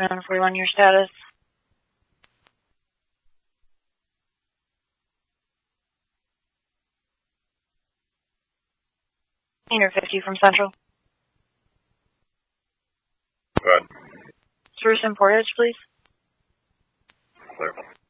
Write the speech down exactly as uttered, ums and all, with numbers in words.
forty-nine forty-one, your status. Inter fifty from Central. Go ahead. Spruce and Portage, please. Clear.